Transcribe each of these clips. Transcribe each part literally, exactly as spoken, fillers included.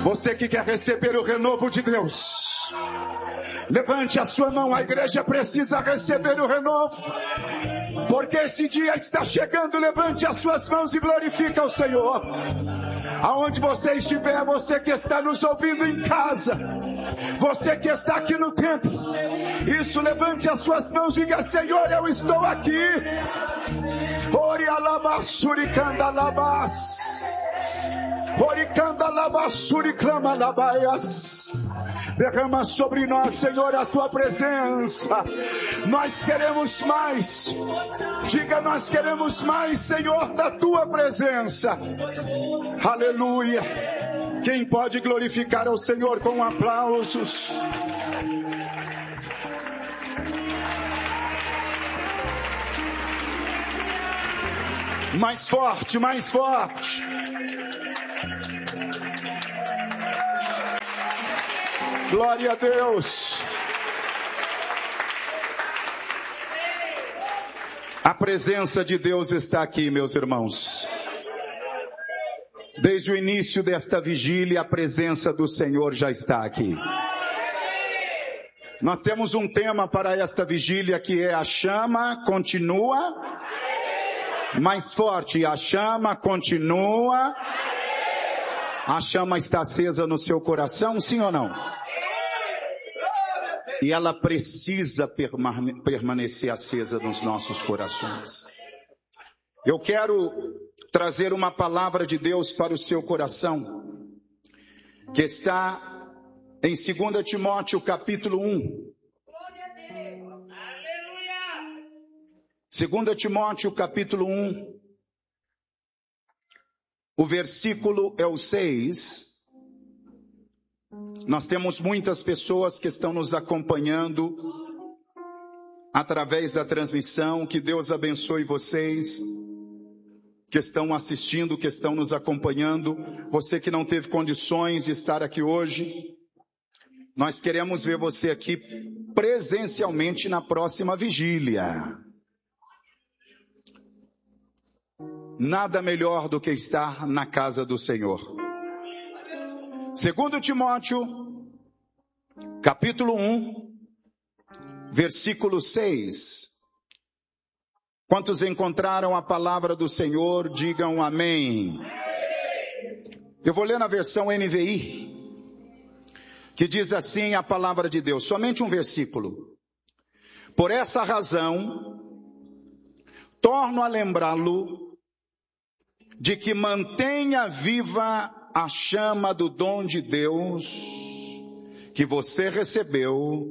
Você que quer receber o renovo de Deus, levante a sua mão. A igreja precisa receber o renovo, porque esse dia está chegando. Levante as suas mãos e glorifique ao Senhor. Aonde você estiver, você que está nos ouvindo em casa, você que está aqui no templo, isso, levante as suas mãos e diga: Senhor, eu estou aqui. Ori alabassuri candalabas, ori candalabassuri clamalabaias. Derrama sobre nós, Senhor, a tua presença. Nós queremos mais. Diga: nós queremos mais, Senhor, da tua presença. Aleluia. Quem pode glorificar ao Senhor com aplausos? Mais forte, mais forte. Glória a Deus. A presença de Deus está aqui, meus irmãos. Desde o início desta vigília, a presença do Senhor já está aqui. Nós temos um tema para esta vigília que é: a chama continua. Mais forte: a chama continua. A chama está acesa no seu coração, sim ou não? E ela precisa permane- permanecer acesa nos nossos corações. Eu quero trazer uma palavra de Deus para o seu coração, que está em dois Timóteo capítulo um. dois Timóteo capítulo um, o versículo é o seis. Nós temos muitas pessoas que estão nos acompanhando através da transmissão. Que Deus abençoe vocês que estão assistindo, que estão nos acompanhando. Você que não teve condições de estar aqui hoje, nós queremos ver você aqui presencialmente na próxima vigília. Nada melhor do que estar na casa do Senhor. Segundo Timóteo, capítulo um, versículo seis. Quantos encontraram a palavra do Senhor, digam amém. Eu vou ler na versão N V I, que diz assim a palavra de Deus, somente um versículo. Por essa razão, torno a lembrá-lo de que mantenha viva a chama do dom de Deus que você recebeu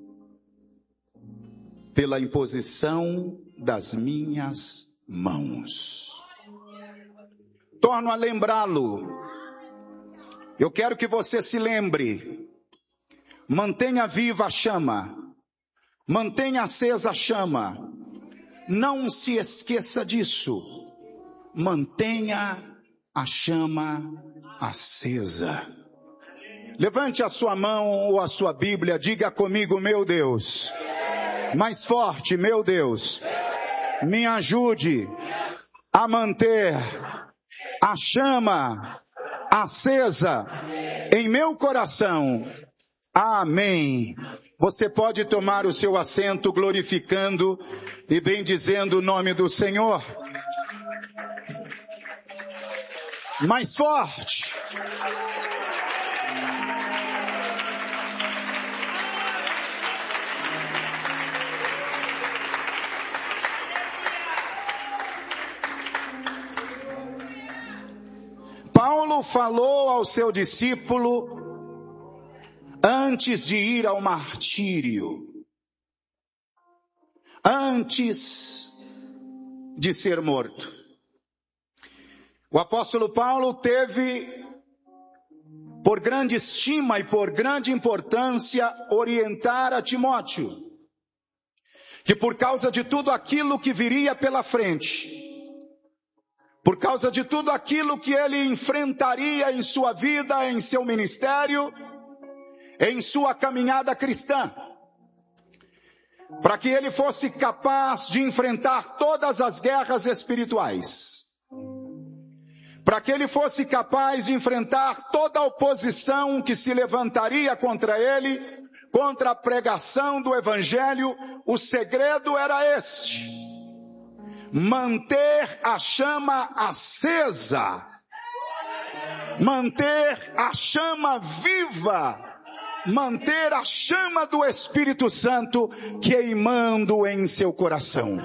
pela imposição das minhas mãos. Torno a lembrá-lo. Eu quero que você se lembre. Mantenha viva a chama. Mantenha acesa a chama. Não se esqueça disso. Mantenha a chama acesa. Levante a sua mão ou a sua Bíblia, diga comigo: meu Deus. Mais forte: meu Deus, me ajude a manter a chama acesa em meu coração. Amém. Você pode tomar o seu assento glorificando e bendizendo o nome do Senhor. Mais forte. Paulo falou ao seu discípulo antes de ir ao martírio, antes de ser morto. O apóstolo Paulo teve, por grande estima e por grande importância, orientar a Timóteo, que por causa de tudo aquilo que viria pela frente, por causa de tudo aquilo que ele enfrentaria em sua vida, em seu ministério, em sua caminhada cristã, para que ele fosse capaz de enfrentar todas as guerras espirituais, para que ele fosse capaz de enfrentar toda a oposição que se levantaria contra ele, contra a pregação do Evangelho. O segredo era este: manter a chama acesa, manter a chama viva, manter a chama do Espírito Santo queimando em seu coração.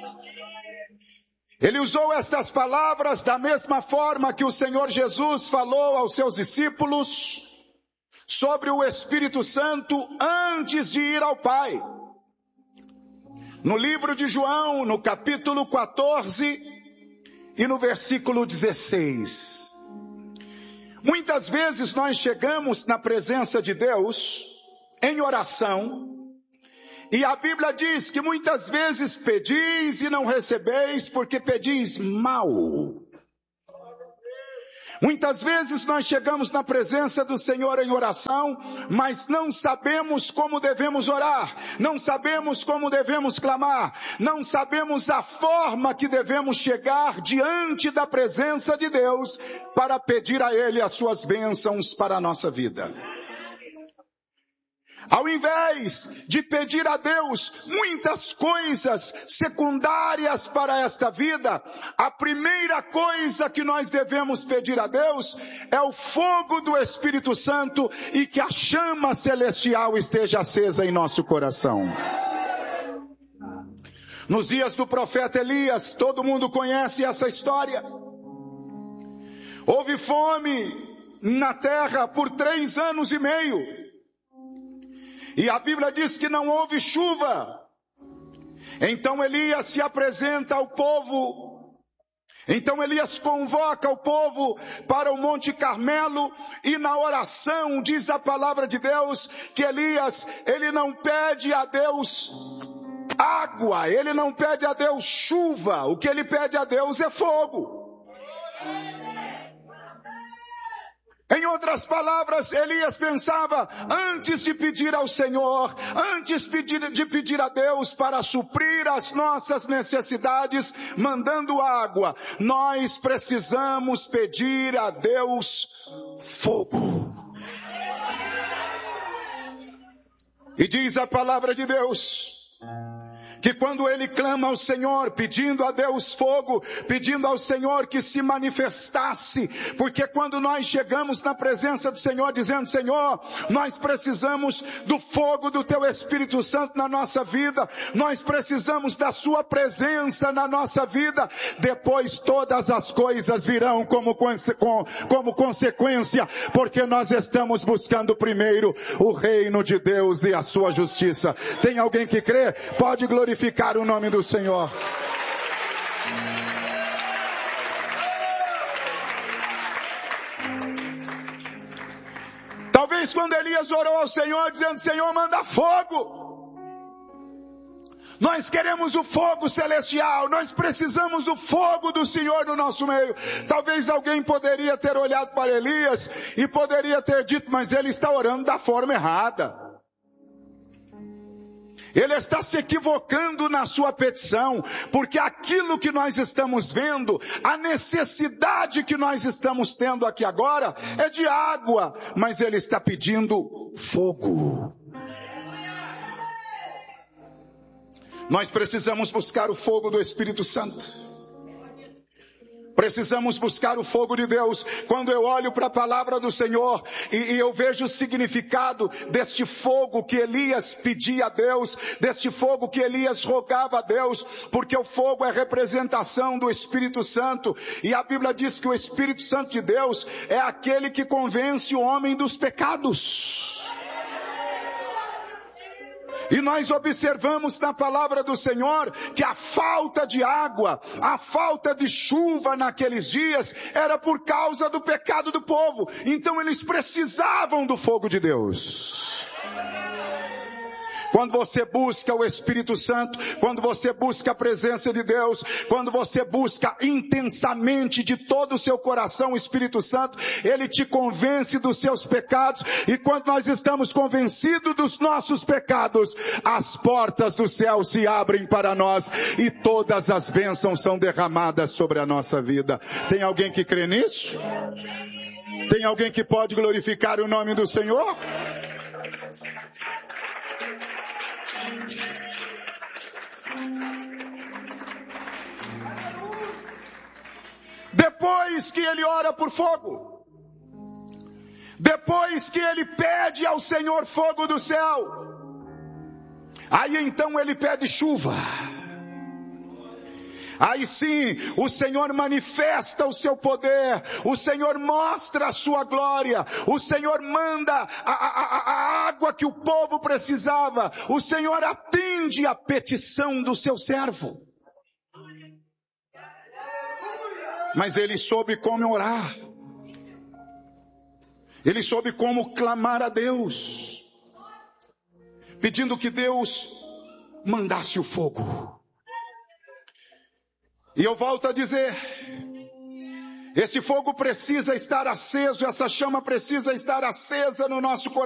Ele usou estas palavras da mesma forma que o Senhor Jesus falou aos seus discípulos sobre o Espírito Santo antes de ir ao Pai. No livro de João, no capítulo quatorze e no versículo dezesseis. Muitas vezes nós chegamos na presença de Deus em oração, e a Bíblia diz que muitas vezes pedis e não recebeis porque pedis mal. Muitas vezes nós chegamos na presença do Senhor em oração, mas não sabemos como devemos orar, não sabemos como devemos clamar, não sabemos a forma que devemos chegar diante da presença de Deus para pedir a Ele as suas bênçãos para a nossa vida. Ao invés de pedir a Deus muitas coisas secundárias para esta vida, a primeira coisa que nós devemos pedir a Deus é o fogo do Espírito Santo e que a chama celestial esteja acesa em nosso coração. Nos dias do profeta Elias, todo mundo conhece essa história. Houve fome na terra por três anos e meio. E a Bíblia diz que não houve chuva. Então Elias se apresenta ao povo. Então Elias convoca o povo para o Monte Carmelo. E na oração diz a palavra de Deus que Elias, ele não pede a Deus água. Ele não pede a Deus chuva. O que ele pede a Deus é fogo. Em outras palavras, Elias pensava, antes de pedir ao Senhor, antes de pedir a Deus para suprir as nossas necessidades, mandando água, nós precisamos pedir a Deus fogo. E diz a palavra de Deus que quando ele clama ao Senhor, pedindo a Deus fogo, pedindo ao Senhor que se manifestasse, porque quando nós chegamos na presença do Senhor, dizendo, Senhor, nós precisamos do fogo do Teu Espírito Santo na nossa vida, nós precisamos da Sua presença na nossa vida, depois todas as coisas virão como, como consequência, porque nós estamos buscando primeiro o reino de Deus e a Sua justiça. Tem alguém que crê? Pode glorificar Glorificar o nome do Senhor. Talvez quando Elias orou ao Senhor, dizendo, Senhor, manda fogo. Nós queremos o fogo celestial, nós precisamos do fogo do Senhor no nosso meio. Talvez alguém poderia ter olhado para Elias e poderia ter dito, mas ele está orando da forma errada. Ele está se equivocando na sua petição, porque aquilo que nós estamos vendo, a necessidade que nós estamos tendo aqui agora, é de água, mas ele está pedindo fogo. Nós precisamos buscar o fogo do Espírito Santo. Precisamos buscar o fogo de Deus. Quando eu olho para a palavra do Senhor e, e eu vejo o significado deste fogo que Elias pedia a Deus, deste fogo que Elias rogava a Deus, porque o fogo é representação do Espírito Santo, e a Bíblia diz que o Espírito Santo de Deus é aquele que convence o homem dos pecados. E nós observamos na palavra do Senhor que a falta de água, a falta de chuva naqueles dias era por causa do pecado do povo. Então eles precisavam do fogo de Deus. Quando você busca o Espírito Santo, quando você busca a presença de Deus, quando você busca intensamente de todo o seu coração o Espírito Santo, Ele te convence dos seus pecados, e quando nós estamos convencidos dos nossos pecados, as portas do céu se abrem para nós e todas as bênçãos são derramadas sobre a nossa vida. Tem alguém que crê nisso? Tem alguém que pode glorificar o nome do Senhor? Depois que ele ora por fogo, depois que ele pede ao Senhor fogo do céu, aí então ele pede chuva. Aí sim, o Senhor manifesta o seu poder, o Senhor mostra a sua glória, o Senhor manda a, a, a água que o povo precisava, o Senhor atende a petição do seu servo. Mas ele soube como orar, ele soube como clamar a Deus, pedindo que Deus mandasse o fogo. E eu volto a dizer, esse fogo precisa estar aceso, essa chama precisa estar acesa no nosso coração.